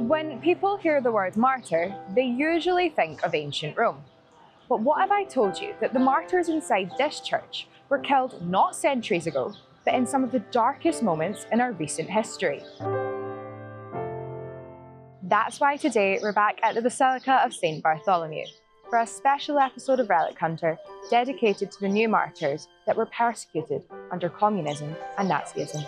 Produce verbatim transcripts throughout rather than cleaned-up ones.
When people hear the word martyr, they usually think of ancient Rome. But what if I told you that the martyrs inside this church were killed not centuries ago, but in some of the darkest moments in our recent history? That's why today we're back at the Basilica of Saint Bartholomew for a special episode of Relic Hunter dedicated to the new martyrs that were persecuted under communism and Nazism.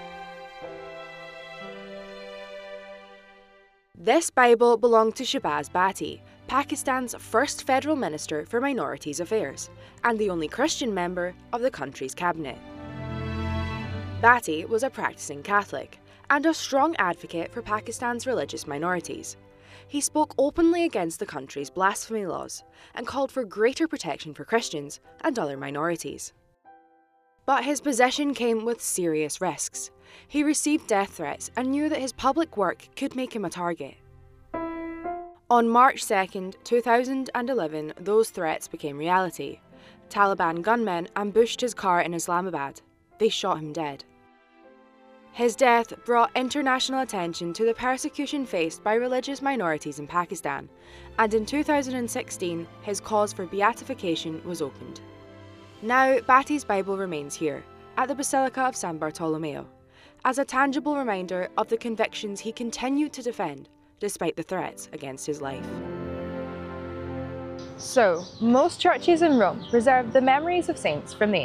This Bible belonged to Shahbaz Bhatti, Pakistan's first federal minister for minorities affairs, and the only Christian member of the country's cabinet. Bhatti was a practicing Catholic and a strong advocate for Pakistan's religious minorities. He spoke openly against the country's blasphemy laws and called for greater protection for Christians and other minorities. But his position came with serious risks. He received death threats and knew that his public work could make him a target. On March second, two thousand eleven, those threats became reality. Taliban gunmen ambushed his car in Islamabad. They shot him dead. His death brought international attention to the persecution faced by religious minorities in Pakistan, and in two thousand sixteen, his cause for beatification was opened. Now, Bhatti's Bible remains here, at the Basilica of San Bartolomeo, as a tangible reminder of the convictions he continued to defend, despite the threats against his life. So, most churches in Rome preserve the memories of saints from the